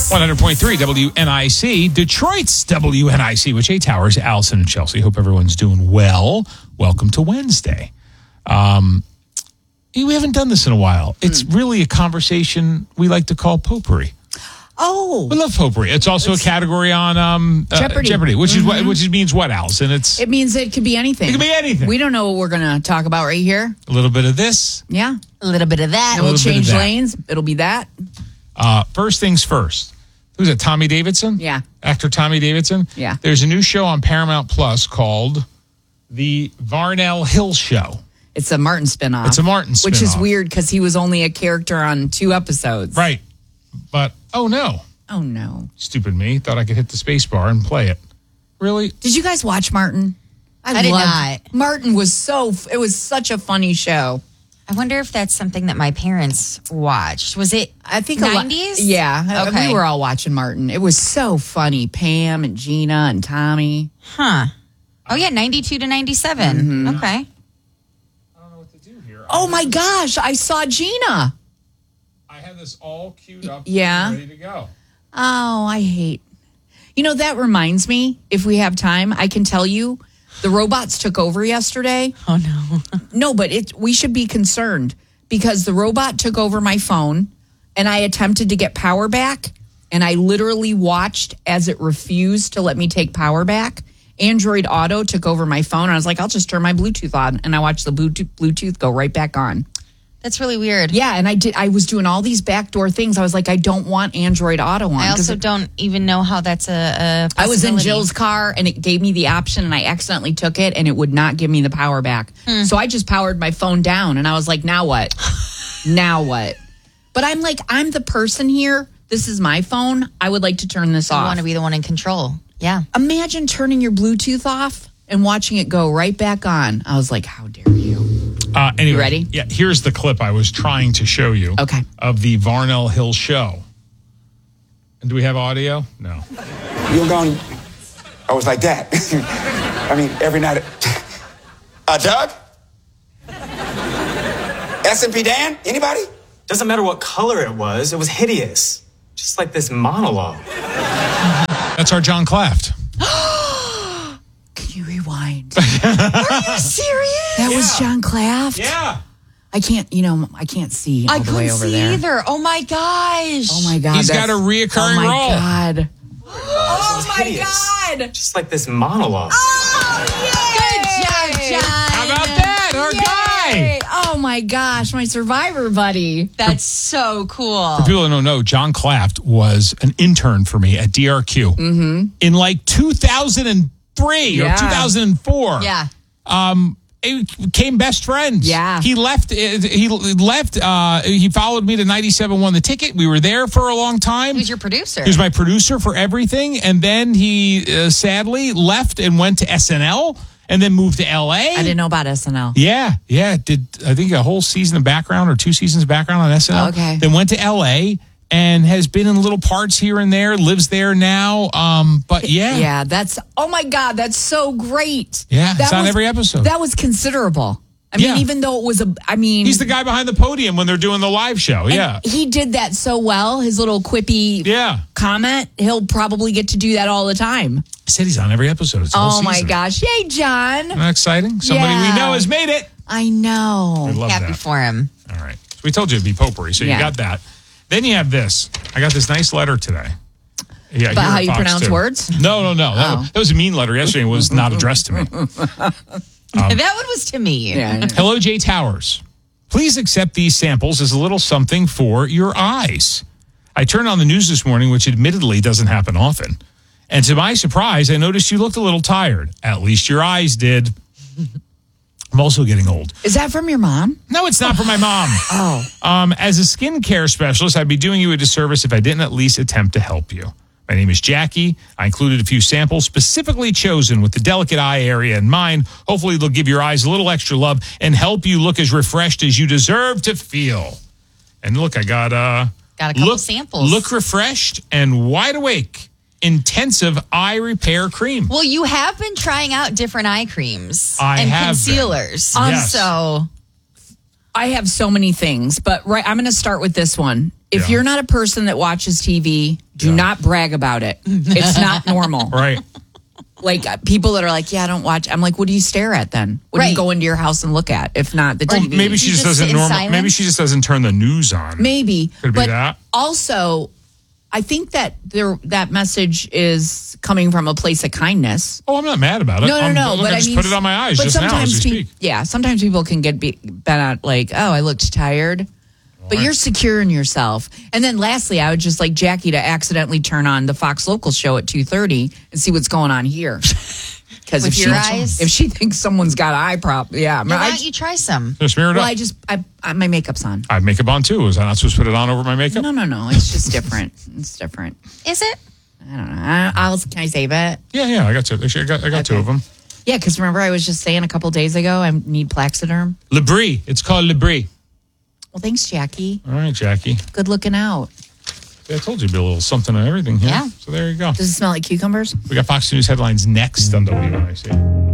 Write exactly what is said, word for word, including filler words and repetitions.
one hundred point three W N I C, Detroit's W N I C, with Jay Towers, Allison, and Chelsea. Hope everyone's doing well. Welcome to Wednesday. Um, we haven't done this in a while. It's mm. really a conversation we like to call potpourri. Oh, we love potpourri. It's also it's, a category on um, uh, Jeopardy. Jeopardy, which mm-hmm. is what, which means what, Allison? It's it means it could be anything. It could be anything. We don't know what we're going to talk about right here. A little bit of this. Yeah, a little bit of that. And we'll change lanes. It'll be that. Uh, first things first. Who's it? Tommy Davidson? Yeah. Actor Tommy Davidson? Yeah. There's a new show on Paramount Plus called The Varnell Hill Show. It's a Martin spinoff. It's a Martin spinoff. Which is weird because he was only a character on two episodes. Right. But, oh no. Oh no. Stupid me. Thought I could hit the space bar and play it. Really? Did you guys watch Martin? I, I did not. Martin was so, it was such a funny show. I wonder if that's something that my parents watched. Was it, I think, nineties? Yeah. Okay. We were all watching Martin. It was so funny. Pam and Gina and Tommy. Huh. Oh, yeah, ninety-two to ninety-seven. Mm-hmm. Okay. I don't know what to do here. Oh, my gosh. I saw Gina. I had this all queued up yeah. and ready to go. Oh, I hate. You know, that reminds me, if we have time, I can tell you, the robots took over yesterday. Oh, no. No, but it, we should be concerned because the robot took over my phone and I attempted to get power back and I literally watched as it refused to let me take power back. Android Auto took over my phone and I was like, I'll just turn my Bluetooth on. And I watched the Bluetooth, Bluetooth go right back on. That's really weird. Yeah, and I did. I was doing all these backdoor things. I was like, I don't want Android Auto on. I also it, don't even know how that's a, a I was in Jill's car, and it gave me the option, and I accidentally took it, and it would not give me the power back. Hmm. So I just powered my phone down, and I was like, now what? Now what? But I'm like, I'm the person here. This is my phone. I would like to turn this you off. You want to be the one in control. Yeah. Imagine turning your Bluetooth off and watching it go right back on. I was like, how dare you? Uh, anyway, you ready? Yeah, here's the clip I was trying to show you. Okay. Of the Varnell Hill Show. And do we have audio? No. You were gone. I was like that. I mean, every night. Uh, Doug? S and P Dan? Anybody? Doesn't matter what color it was. It was hideous. Just like this monologue. That's our John Claft. Can you rewind? Are you serious? That was John Claft? Yeah. I can't, you know, I can't see all I the way over see there. either. Oh my gosh. Oh my God. He's got a reoccurring role. role. Oh my God. Oh my hideous. God. Just like this monologue. Oh, yay. Good job, John. How about that? Our Yay. guy. Oh my gosh, my Survivor buddy. That's so cool. For people who don't know, John Claft was an intern for me at D R Q mm-hmm. in like two thousand three yeah. or two thousand four. Yeah. Um, it became best friends. Yeah. He left. He left. Uh, he followed me to ninety-seven, won the ticket. We were there for a long time. He was your producer. He was my producer for everything. And then he uh, sadly left and went to S N L and then moved to L A. I didn't know about S N L. Yeah. Yeah. Did, I think, a whole season of background or two seasons of background on S N L. Okay. Then went to L A and has been in little parts here and there, lives there now. Um, but yeah. Yeah, that's, oh my God, that's so great. Yeah, that it's on was, every episode. That was considerable. I mean, Yeah. even though it was a, I mean. He's the guy behind the podium when they're doing the live show. Yeah. He did that so well, his little quippy Yeah. comment. He'll probably get to do that all the time. I said he's on every episode. It's a whole Oh my season. gosh. Yay, John. Isn't that exciting? Somebody Yeah. we know has made it. I know. I love Happy that. for him. All right. So we told you it'd be potpourri, so Yeah. you got that. Then you have this. I got this nice letter today. Yeah, About here how at you Fox pronounce too. words? No, no, no. That, Oh. that was a mean letter yesterday. It was not addressed to me. that one was to me. Yeah. Hello, Jay Towers. Please accept these samples as a little something for your eyes. I turned on the news this morning, which admittedly doesn't happen often. And to my surprise, I noticed you looked a little tired. At least your eyes did. I'm also getting old. Is that from your mom? No, it's not for my mom. Oh. Um, as a skincare specialist, I'd be doing you a disservice if I didn't at least attempt to help you. My name is Jackie. I included a few samples specifically chosen with the delicate eye area in mind. Hopefully, they'll give your eyes a little extra love and help you look as refreshed as you deserve to feel. And look, I got uh, Got a couple look, samples. Look refreshed and wide awake. Intensive eye repair cream. Well, you have been trying out different eye creams I and have concealers. been. Yes. So I have so many things, but right, I'm going to start with this one. If Yeah. you're not a person that watches T V, do Yeah. not brag about it. It's not normal. Right. Like uh, people that are like, yeah, I don't watch. I'm like, what do you stare at then? What do Right. you go into your house and look at? If not the Well, T V, maybe she You just, just doesn't sit in normal. silence? Maybe she just doesn't turn the news on. maybe. Could be but that. also, I think that there that message is coming from a place of kindness. Oh, I'm not mad about it. No, no, I'm, no. Look, but I I just mean, put it on my eyes but just now as sometimes we pe- speak. yeah, sometimes people can get be, been at like, oh, I looked tired. But you're secure in yourself. And then lastly, I would just like Jackie to accidentally turn on the Fox Local show at two thirty and see what's going on here. Because With if your she, eyes? if she thinks someone's got eye prop, yeah. Now, why I, don't you try some? Just smear it well, up. I just, I, I, my makeup's on. I have makeup on too. Was I not supposed to put it on over my makeup? No, no, no. It's just different. It's different. Is it? I don't know. I, I'll, can I save it? Yeah, yeah. I got two. Actually, I got, I got two Okay. of them. Yeah, because remember I was just saying a couple days ago I need Plaxiderm. Labrie. It's called Labrie. Well, thanks, Jackie. All right, Jackie. Good looking out. Yeah, I told you, be a little something on everything here. Yeah. So there you go. Does it smell like cucumbers? We got Fox News headlines next on W I C.